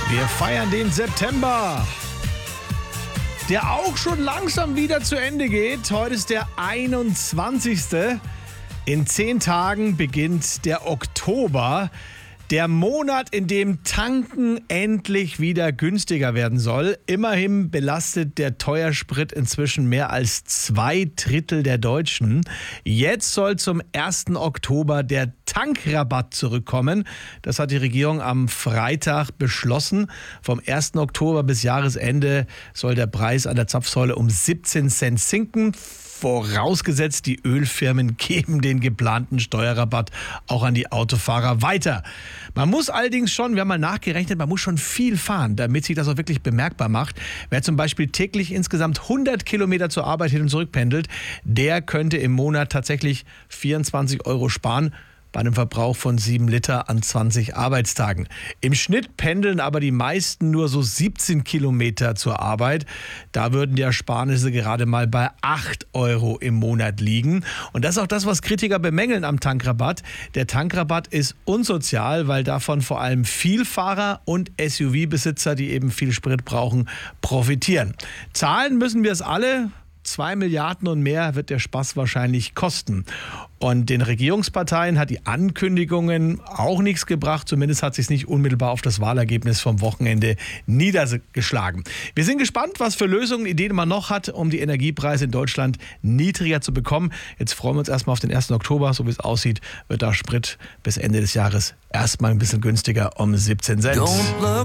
Wir feiern den September, der auch schon langsam wieder zu Ende geht. Heute ist der 21. In 10 Tagen beginnt der Oktober. Der Monat, in dem Tanken endlich wieder günstiger werden soll. Immerhin belastet der Teuersprit inzwischen mehr als 2/3 der Deutschen. Jetzt soll zum 1. Oktober der Tankrabatt zurückkommen. Das hat die Regierung am Freitag beschlossen. Vom 1. Oktober bis Jahresende soll der Preis an der Zapfsäule um 17 Cent sinken. Vorausgesetzt, die Ölfirmen geben den geplanten Steuerrabatt auch an die Autofahrer weiter. Man muss allerdings schon, wir haben mal nachgerechnet, man muss schon viel fahren, damit sich das auch wirklich bemerkbar macht. Wer zum Beispiel täglich insgesamt 100 Kilometer zur Arbeit hin und zurück pendelt, der könnte im Monat tatsächlich 24 € sparen. Bei einem Verbrauch von 7 Liter an 20 Arbeitstagen. Im Schnitt pendeln aber die meisten nur so 17 Kilometer zur Arbeit. Da würden die Ersparnisse gerade mal bei 8 € im Monat liegen. Und das ist auch das, was Kritiker bemängeln am Tankrabatt. Der Tankrabatt ist unsozial, weil davon vor allem Vielfahrer und SUV-Besitzer, die eben viel Sprit brauchen, profitieren. Zahlen müssen wir es alle. 2 Milliarden und mehr wird der Spaß wahrscheinlich kosten. Und den Regierungsparteien hat die Ankündigungen auch nichts gebracht. Zumindest hat sich nicht unmittelbar auf das Wahlergebnis vom Wochenende niedergeschlagen. Wir sind gespannt, was für Lösungen, Ideen man noch hat, um die Energiepreise in Deutschland niedriger zu bekommen. Jetzt freuen wir uns erstmal auf den 1. Oktober. So wie es aussieht, wird der Sprit bis Ende des Jahres erstmal ein bisschen günstiger um 17 Cent.